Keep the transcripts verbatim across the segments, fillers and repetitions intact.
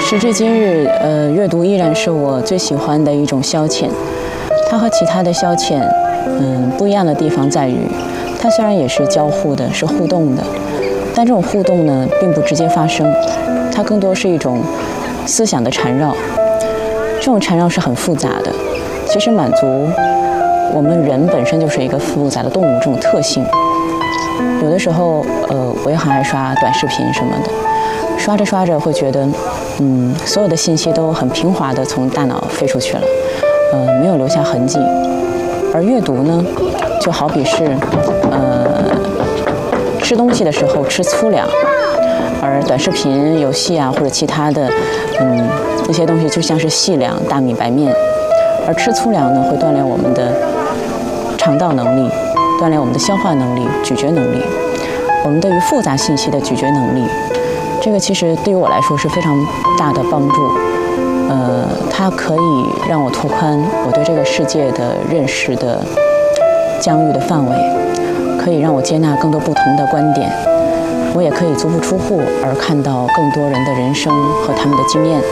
时至今日，呃，阅读依然是我最喜欢的一种消遣。它和其他的消遣，嗯，不一样的地方在于，它虽然也是交互的，是互动的，但这种互动呢，并不直接发生，它更多是一种思想的缠绕。这种缠绕是很复杂的，其实满足我们人本身就是一个复杂的动物这种特性。有的时候，呃，我也很爱刷短视频什么的，刷着刷着会觉得，嗯，所有的信息都很平滑地从大脑飞出去了，呃，没有留下痕迹。而阅读呢，就好比是，呃，吃东西的时候吃粗粮，而短视频、游戏啊或者其他的，嗯，一些东西就像是细粮、大米、白面。而吃粗粮呢，会锻炼我们的肠道能力，锻炼我们的消化能力、咀嚼能力，我们对于复杂信息的咀嚼能力。这个其实对于我来说是非常大的帮助。呃，它可以让我拓宽我对这个世界的认识的疆域的范围，可以让我接纳更多不同的观点。我也可以足不出户而看到更多人的人生和他们的经验。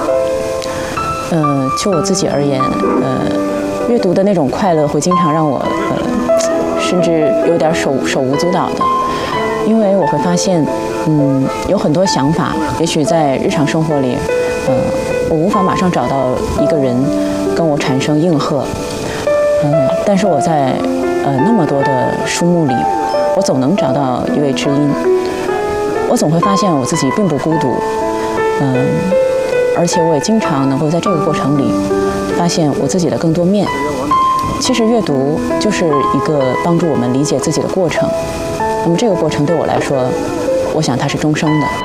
呃，就我自己而言，呃，阅读的那种快乐会经常让我，呃，甚至有点手手无足蹈的，因为我会发现，嗯，有很多想法，也许在日常生活里，呃，我无法马上找到一个人跟我产生应和，嗯、呃，但是我在呃那么多的书目里，我总能找到一位知音，我总会发现我自己并不孤独，嗯、呃。而且我也经常能够在这个过程里发现我自己的更多面。其实阅读就是一个帮助我们理解自己的过程。那么这个过程对我来说，我想它是终生的。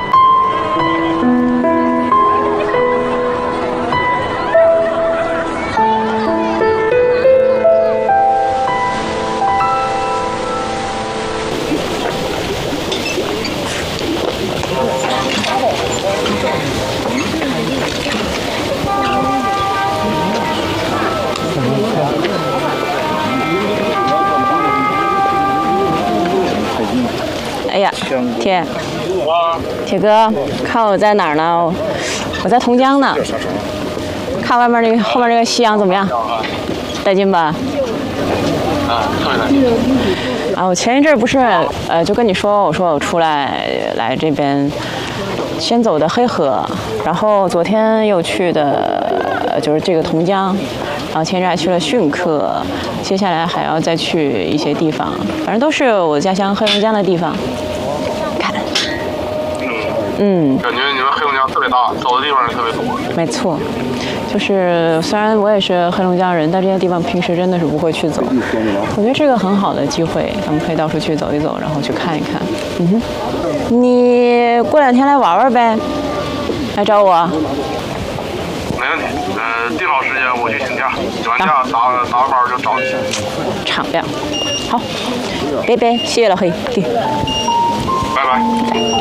哎呀，铁，铁哥，看我在哪儿呢？我在同江呢。看外面那个后面那个夕阳怎么样？带劲吧？ 啊，特别带劲。 啊，我前一阵不是呃，就跟你说，我说我出来来这边，先走的黑河，然后昨天又去的，就是这个同江。然后前阵还去了汛克，接下来还要再去一些地方，反正都是我家乡黑龙江的地方。看，嗯， 感觉你们黑龙江特别大，走的地方也特别多。 没错，就是虽然我也是黑龙江人，但这些地方平时真的是不会去走。我觉得这个很好的机会，咱们可以到处去走一走，然后去看一看。嗯哼，你过两天来玩玩呗，来找我。 没问题，呃，定好时间我去请假，请完假打打个包就找你。 敞亮，好，拜拜，谢谢老黑，对， 拜拜。